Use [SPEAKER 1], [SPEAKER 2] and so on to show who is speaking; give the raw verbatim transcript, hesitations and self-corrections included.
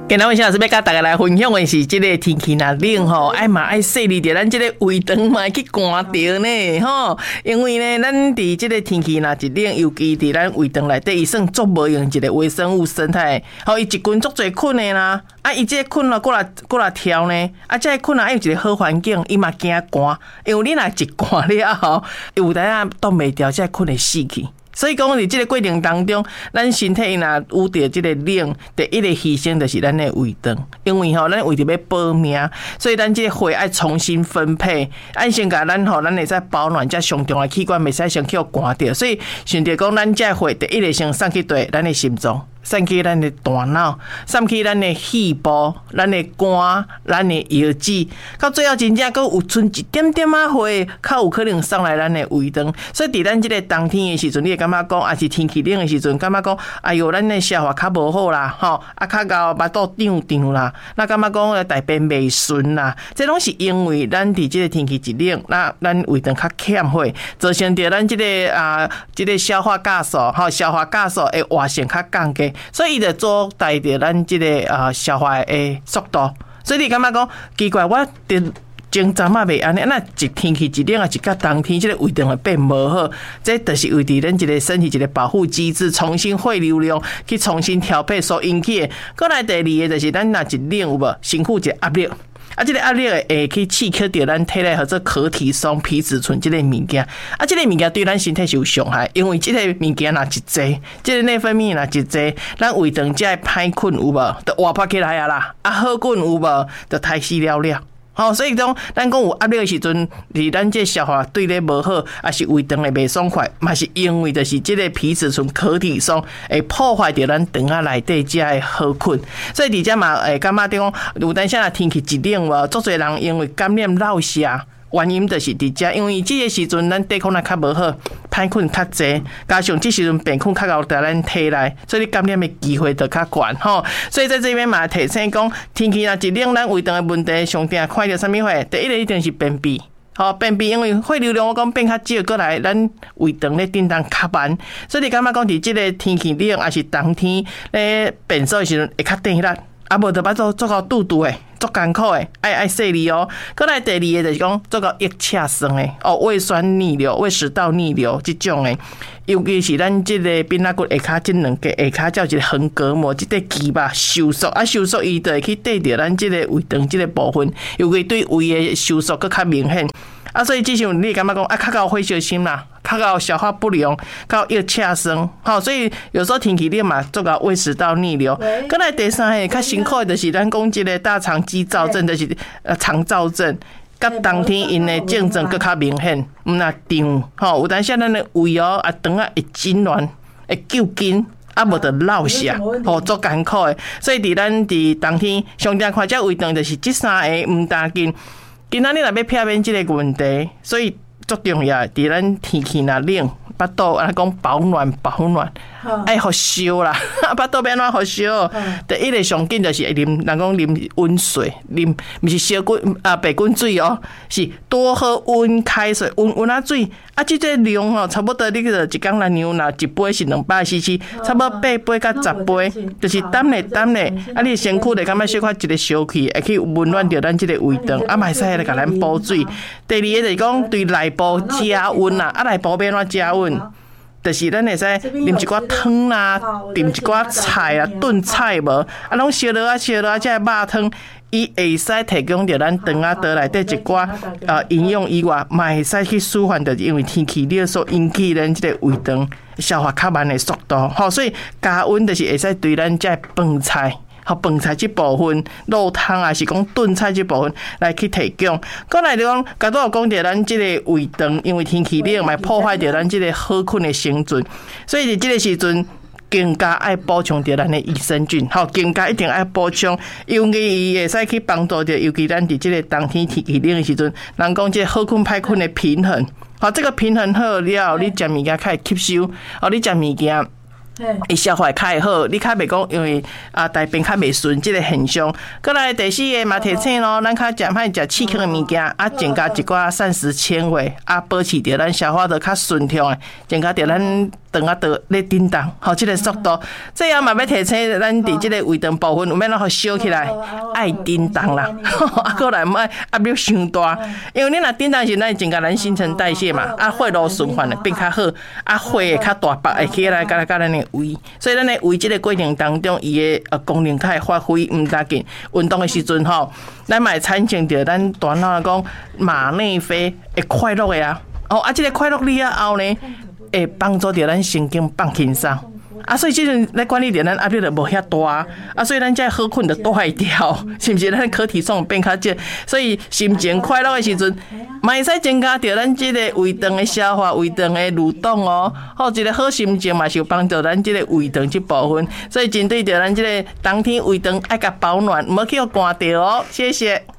[SPEAKER 1] 今仔日老师要甲大家来分享的是，这个天气若冷吼，爱嘛爱细腻着咱这个胃肠嘛去寒着呢吼。因为呢，咱伫这个天气若一冷，尤其伫咱胃肠内底，伊算足无用一个微生物生态。吼，伊一群足侪菌的啦，啊，伊这个菌咯，过来过来挑呢，啊，这个菌啊，有一个好环境，伊嘛惊寒，因为你若一寒了后，有当啊挡袂掉，这个菌会死去。所以讲，伫这个过程当中，咱身体若有着这个冷，第一个牺牲就是咱的胃肠，因为吼，咱为着要保命，所以咱这个血爱重新分配，爱先甲咱吼，咱会使保暖，这上重要的器官袂使先去互寒着，所以想着讲，咱这血第一个先送去对咱的心脏。送去咱的大脑，送去咱的肺部、咱的肝、咱的腰子，到最后真正阁有剩一点点啊血，较有可能送来咱的胃肠。所以伫咱这个冬天的时阵，你会感觉讲，啊是天气冷的时阵，感觉讲，哎哟，咱的消化较无好啦，吼，啊较到巴肚胀胀啦，那感觉讲大便袂顺啦，这拢是因为咱伫这个天气一冷，那咱胃肠较欠血，造成着咱这个啊，这个消化酵素，吼，消化酵素的活性较降低。所以伊就阻碍着咱即个啊消化的速度，所以你感觉讲奇怪，我伫前阵仔袂安尼，那一天气一冷啊，一到冬天，即个胃肠会变无好，这就是为伫咱一个身体一个保护机制，重新血流量去重新调配所引起的。过来第二个就是咱若一冷有无，身躯一个压力。啊，这个压力会去刺激到咱体内或者可体松、皮质醇这个物件。啊，这个物件对咱身体是有伤害，因为这个物件若一济，这个内分泌若一济，咱胃肠这歹菌有无，就活泼起来啊啦。啊，好菌有无，就太死了了。好，所以讲，咱讲有压力的时阵，伫咱这消化对咧无好，也是胃肠会袂爽快，嘛是因为就是这个皮质醇、可体松会破坏掉咱肠仔内底这个好菌，所以伫遮嘛会感觉着讲，有当时啊天气一冷无，足侪人因为感染落下。原因就是伫遮，因为即个时阵咱抵抗力较无好，歹菌较济，加上即时阵病菌较高在咱体内，所以你感染的机会就较悬吼。所以在这边嘛提醒讲，天气若一冷，咱胃肠的问题上定看到啥物货？第一个一定是便秘。吼，便秘因为血流量我讲变较少，过来咱胃肠咧震动较慢，所以你感觉讲伫即个天气冷，还是冬天咧便所的时阵会较顶力，啊无就巴做做到肚肚诶。足艰苦诶，爱爱细腻哦。过来第二个就是讲做到腋下酸诶，哦，胃酸逆流、胃食道逆流这种诶，尤其是咱这个边仔骨下骹这两个下骹叫一个横膈膜，这块肌肉收缩啊，收缩伊就会去对着咱这个胃肠这个部分，尤其对胃的收缩更较明显。啊，所以即像你感觉讲啊，较到火烧心啦，较到消化不良，到腋下酸，好，所以有时候天气冷嘛，做到胃食道逆流。过来第三个较辛苦的就是咱讲这个大肠肌躁症，就是呃肠躁症，甲冬天因的症状更较明显，毋若长，吼，有当时咱的胃哦啊肠啊会痉挛，会揪筋。啊，无就落下，吼，足艰苦的。所以伫咱伫冬天上定看这胃肠，就是这三个毋担紧。今仔日若要避免这个问题，所以足重要。伫咱天气若冷，巴肚安尼讲保暖保暖，爱互烧啦，巴肚要安怎互烧？第一个上紧就是会啉，人讲啉温水，啉毋是烧滚啊白滚水哦，是多喝温开水，温温啊水。啊，即个量吼，差不多你个一工来牛奶一杯是两百 C C， 差不多八杯到十杯，就是等咧等咧。啊，你身躯就感觉小可一个烧气，会去温暖着咱即个胃肠，啊，嘛会使来甲咱补水。第二个就是讲对内部加温啦，啊，内部要怎加温？就是咱会使啉一寡汤啦，炖一寡菜啦，炖菜无，啊，拢烧落啊烧落啊，这肉汤。伊会使提供着咱肠仔道内底一寡呃营养以外，嘛会使去舒缓着因为天气热所引起咱即个胃肠消化较慢的速度。吼，所以加温就是会使对咱这饭菜。和饭菜这部分，肉汤啊是讲炖菜这部分来去提供。过来就讲，刚都有讲到咱这个胃肠，因为天气冷嘛，破坏掉咱这个好菌的生存，所以伫这个时阵。更加爱补充着咱的益生菌，好，更加一定爱补充，因为伊会使去帮助着，尤其咱伫即个冬天天气冷的时阵，人讲即个好菌歹菌的平衡，好，这个平衡好了，你食物件较会吸收，哦，你食物件伊消化较会好，你较袂讲因为啊大便较袂顺即个现象。过来第四个嘛提醒咯，咱较食歹食刺激的物件，啊增加一寡膳食纤维，啊保持着咱消化得较顺畅的，增加着咱肠啊倒咧叮当，吼即个速度。最后嘛要提醒咱伫即个胃肠部分有免让互烧起来，爱叮当啦，啊过来莫压力伤大，因为你若叮当时，咱会增加咱新陈代谢嘛，啊血路循环会变较好，啊血会较大腹，会起来甲咱甲咱的胃，所以咱的胃即个过程当中，伊的呃功能较会发挥毋大紧。运动的时阵吼，咱嘛会产生着咱大脑讲马内啡会快乐的啊，哦啊，即个快乐了后呢，会帮助着咱神经放轻松。啊，所以即阵咧管理着咱压力就无遐大啊，所以咱才好困就大一条，是毋是？咱可体重变较少，所以心情快乐的时阵，嘛会使增加着咱即个胃肠的消化、胃肠的蠕动哦。好，一个好心情嘛，是有帮助咱即个胃肠即部分。所以针对着咱即个冬天胃肠爱甲保暖，毋好去互寒着哦。谢谢。